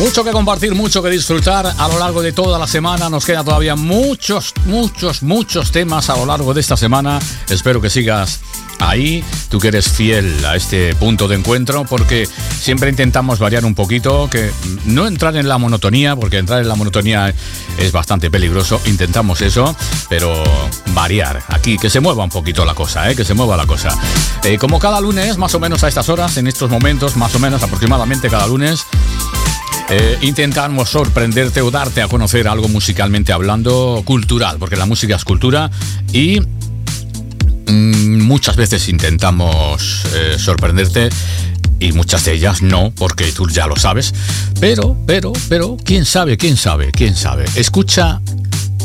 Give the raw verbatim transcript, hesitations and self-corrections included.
Mucho que compartir, mucho que disfrutar a lo largo de toda la semana. Nos quedan todavía muchos, muchos, muchos temas a lo largo de esta semana. Espero que sigas ahí, tú que eres fiel a este punto de encuentro, porque siempre intentamos variar un poquito, que no entrar en la monotonía, porque entrar en la monotonía es bastante peligroso. Intentamos eso, pero variar aquí, que se mueva un poquito la cosa, ¿eh? que se mueva la cosa. Eh, como cada lunes, más o menos a estas horas, en estos momentos, más o menos aproximadamente cada lunes, Eh, intentamos sorprenderte o darte a conocer algo musicalmente hablando cultural, porque la música es cultura y mmm, muchas veces intentamos eh, sorprenderte y muchas de ellas no, porque tú ya lo sabes, pero, pero, pero, quién sabe, quién sabe, quién sabe. Escucha